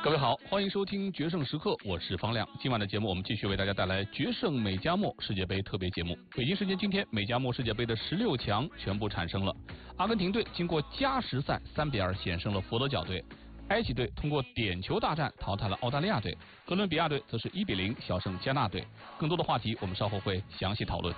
各位好，欢迎收听决胜时刻，我是方亮。今晚的节目我们继续为大家带来决胜美加墨世界杯特别节目。北京时间今天，美加墨世界杯的16强全部产生了。阿根廷队经过加时赛3-2险胜了佛得角队，埃及队通过点球大战淘汰了澳大利亚队，哥伦比亚队则是1-0小胜加纳队。更多的话题我们稍后会详细讨论。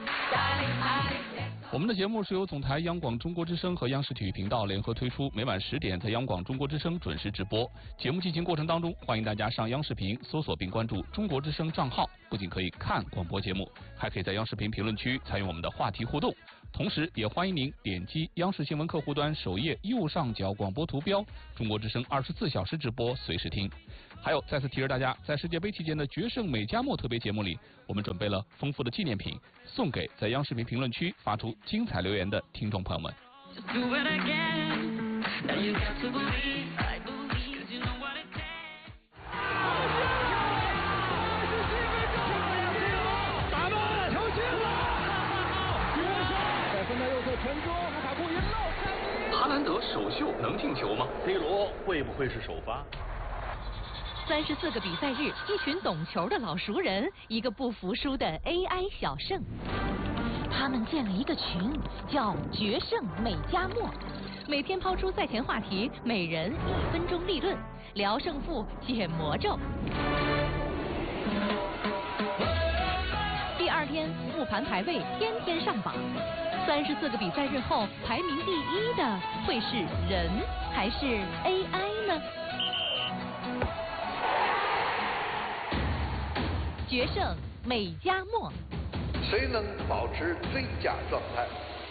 我们的节目是由总台央广中国之声和央视体育频道联合推出，每晚10点在央广中国之声准时直播。节目进行过程当中，欢迎大家上央视频搜索并关注中国之声账号，不仅可以看广播节目，还可以在央视频评论区参与我们的话题互动。同时也欢迎您点击央视新闻客户端首页右上角广播图标，中国之声24小时直播，随时听。还有再次提示大家，在世界杯期间的决胜美加墨特别节目里，我们准备了丰富的纪念品，送给在央视频评论区发出精彩留言的听众朋友们。哈兰德首秀能进球吗 ？C 罗会不会是首发 ？34个比赛日，一群懂球的老熟人，一个不服输的 AI 小胜。他们建了一个群，叫决胜美加墨，每天抛出赛前话题，每人1分钟立论，聊胜负，解魔咒。第2天复盘排位，天天上榜。34个比赛日后，排名第1的会是人还是 AI 呢？决胜美加墨， 谁能保持最佳状态？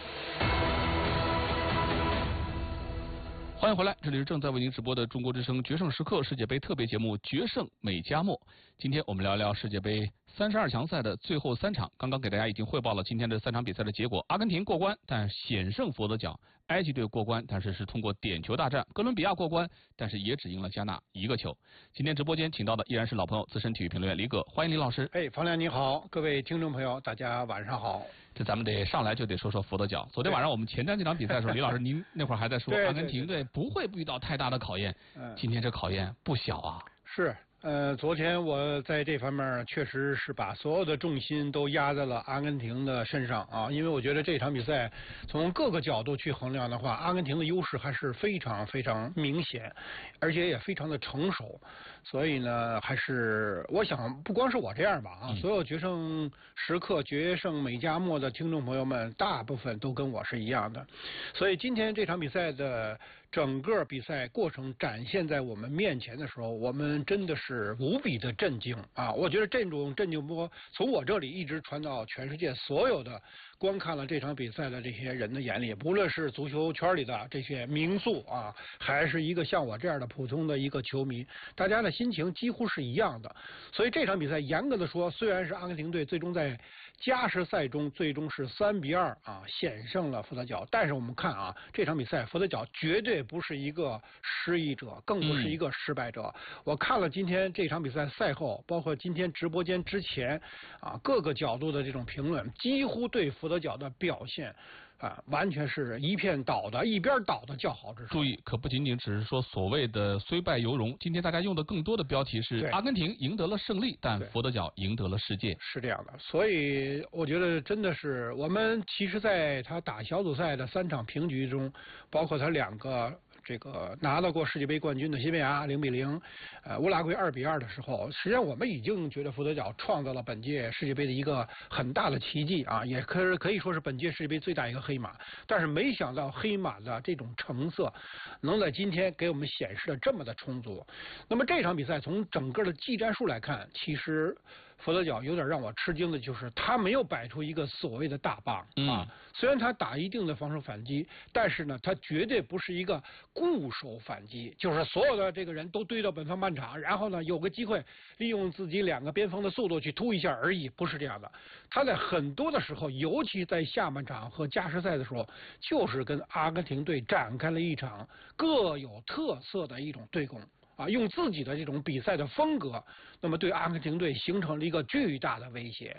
欢迎回来，这里是正在为您直播的中国之声决胜时刻世界杯特别节目《决胜美加墨》。今天我们聊聊世界杯32强赛的最后3场。刚刚给大家已经汇报了今天这3场比赛的结果：阿根廷过关，但险胜佛得角；埃及队过关，但是通过点球大战；哥伦比亚过关，但是也只赢了加纳1个球。今天直播间请到的依然是老朋友资深体育评论员李葛，欢迎李老师。 方亮你好，各位听众朋友，大家晚上好。 这咱们得上来就得说说佛得角。昨天晚上我们前瞻这场比赛的时候，李老师您那会儿还在说阿根廷队不会遇到太大的考验，今天这考验不小啊。 是。昨天我在这方面确实是把所有的重心都压在了阿根廷的身上啊，因为我觉得这场比赛从各个角度去衡量的话，阿根廷的优势还是非常非常明显，而且也非常的成熟，所以呢，还是我想不光是我这样吧所有决胜时刻、决胜美加墨的听众朋友们，大部分都跟我是一样的，所以今天这场比赛的整个比赛过程展现在我们面前的时候，我们真的是无比的震惊啊！我觉得这种震惊波从我这里一直传到全世界所有的观看了这场比赛的这些人的眼里，不论是足球圈里的这些名宿啊，还是一个像我这样的普通的一个球迷，大家的心情几乎是一样的。所以这场比赛严格的说，虽然是阿根廷队最终在加时赛中最终是3-2险胜了佛得角，但是我们看这场比赛佛得角绝对不是一个失意者，更不是一个失败者。我看了今天这场比赛赛后，包括今天直播间之前各个角度的这种评论，几乎对佛得角的表现完全是一边倒的叫好之处。 注意，可不仅仅只是说所谓的虽败犹荣，今天大家用的更多的标题是阿根廷赢得了胜利，但佛得角赢得了世界。 是这样的，所以我觉得真的是我们其实在他打小组赛的3场平局中，包括他2个这个拿到过世界杯冠军的西班牙0-0，乌拉圭2-2的时候，实际上我们已经觉得佛得角创造了本届世界杯的一个很大的奇迹也可以说是本届世界杯最大一个黑马。但是没想到黑马的这种成色能在今天给我们显示的这么的充足。那么这场比赛从整个的技战术来看，其实佛得角有点让我吃惊的就是他没有摆出一个所谓的大棒虽然他打一定的防守反击，但是呢，他绝对不是一个固守反击，就是所有的这个人都堆到本方半场，然后呢有个机会利用自己2个边锋的速度去突一下而已，不是这样的。他在很多的时候，尤其在下半场和加时赛的时候，就是跟阿根廷队展开了一场各有特色的一种对攻用自己的这种比赛的风格，那么对阿根廷队形成了一个巨大的威胁。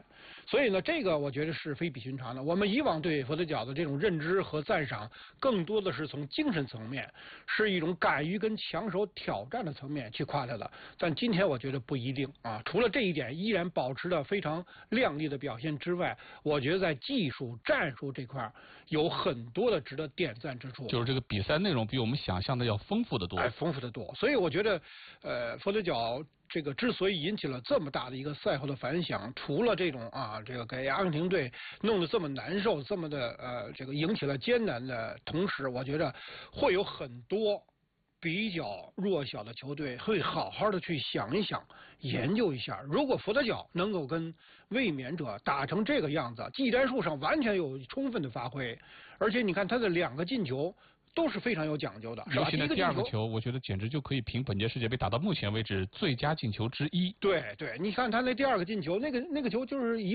所以呢，这个我觉得是非比寻常的。我们以往对佛得角的这种认知和赞赏，更多的是从精神层面，是一种敢于跟强手挑战的层面去夸他的。但今天我觉得不一定啊，除了这一点依然保持了非常亮丽的表现之外，我觉得在技术战术这块有很多的值得点赞之处。 就是这个比赛内容比我们想象的要丰富得多。 丰富得多。所以我觉得，佛得角这个之所以引起了这么大的一个赛后的反响，除了这种这个给阿根廷队弄得这么难受，这么的这个引起了艰难的同时，我觉得会有很多比较弱小的球队会好好的去想一想、研究一下，如果佛得角能够跟卫冕者打成这个样子，技战术上完全有充分的发挥，而且你看他的2个进球都是非常有讲究的，是吧？ 尤其第2个球，我觉得简直就可以评本届世界杯打到目前为止最佳进球之一。 对，你看他那第2个进球，那个球就是